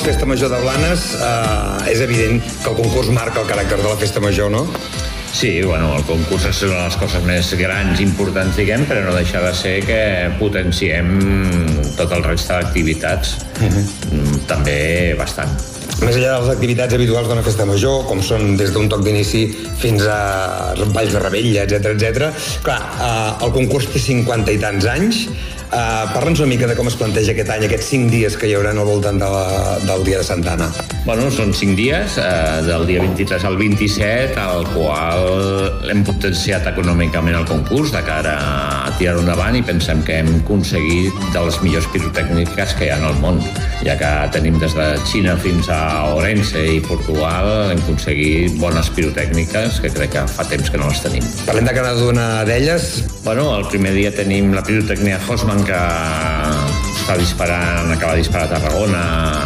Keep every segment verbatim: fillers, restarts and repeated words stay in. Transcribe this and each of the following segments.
Festa Major de Blanes, eh, és evident que el concurs marca el caràcter de la Festa Major, no? Sí, bueno, el concurs és una de les coses més grans, importants, diguem, però no deixa de ser que potenciem tot el resta d'activitats, uh-huh. també bastant. Més enllà de les activitats habituals d'una festa major, com són des d'un toc d'inici fins a balls de rebella, etcètera, etcètera. Clar, eh, el concurs té cinquanta i tants anys. Uh, Parla'ns una mica de com es planteja aquest any, aquests cinc dies que hi haurà al voltant de la, del dia de Santa Anna. Bueno, són cinc dies, eh, del dia vint-i-tres al vint-i-set, al qual hem potenciat econòmicament el concurs de cara a tirar-ho endavant i pensem que hem aconseguit de les millors pirotècniques que hi ha al món, ja que tenim des de Xina fins a Orense i Portugal, hem aconseguit bones pirotècniques que crec que fa temps que no les tenim. Parlem de cada una d'elles. Bueno, el primer dia tenim la pirotècnia Hosman, que està disparant, acaba de disparar a Tarragona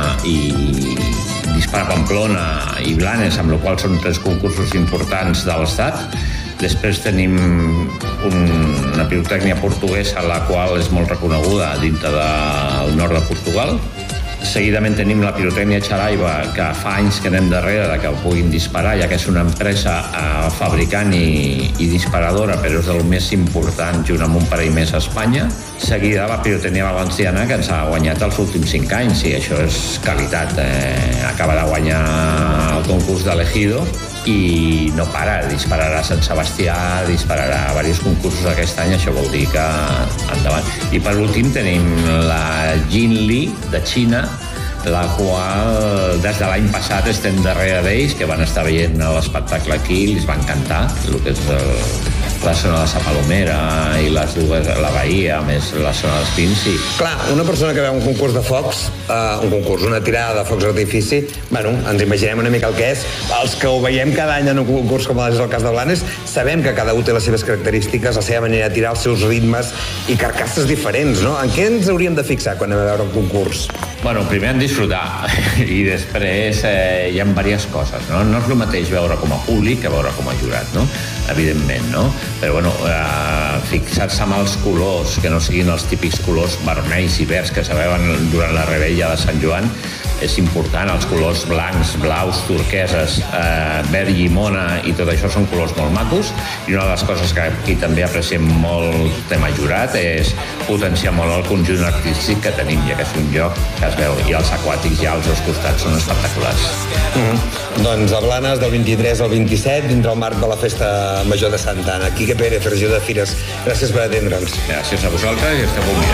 i dispara a Pamplona i Blanes, amb la qual són tres concursos importants de l'Estat. Després tenim un, una pirotècnia portuguesa, la qual és molt reconeguda dintre del nord de Portugal. Seguidament tenim la pirotècnia Xaraiva, que fa anys que anem darrere de que ho puguin disparar, ja que és una empresa eh, fabricant i, i disparadora, però és el més important junt amb un parell més a Espanya. Seguida la pirotènia valenciana, que ens ha guanyat els últims cinc anys, i això és qualitat. Eh, acaba de guanyar el concurs de l'Ejido i no para, dispararà a Sant Sebastià, dispararà a diversos concursos aquest any, això vol dir que endavant. I per últim tenim la Jinli de Xina, la qual des de l'any passat estem darrere d'ells, que van estar veient l'espectacle aquí i els va encantar, el que és el, la zona de Sa Palomera i les dues, la Bahia, més la zona dels Pins. I... Clar, una persona que veu un concurs de focs, uh, un concurs, una tirada de focs d'artifici, bueno, ens imaginem una mica el que és. Els que ho veiem cada any en un concurs com és el cas de Blanes, sabem que cada un té les seves característiques, la seva manera de tirar, els seus ritmes i carcasses diferents, no? En què ens hauríem de fixar quan anem a veure un concurs? Bueno, primer en disfrutar i després eh, hi ha diverses coses, no? No és el mateix veure com a públic que veure com a jurat, no? Evidentment, no? Però, bueno, eh, fixar-se amb els colors, que no siguin els típics colors vermells i verds que se veuen durant la rebella de Sant Joan, és important. Els colors blancs, blaus, turqueses, eh, verd llimona i tot això són colors molt macos, i una de les coses que aquí també apreciem molt tema jurat és potenciar molt el conjunt artístic que tenim, ja que és un lloc que es veu, i els aquàtics ja als dos costats són espectaculars. Mm-hmm. Doncs a Blanes del vint-i-tres al vint-i-set, dintre el marc de la Festa Major de Santa Anna. Quique Pérez, regidor de Fires, gràcies per atendre'ns. Gràcies a vosaltres i esteu molt bé.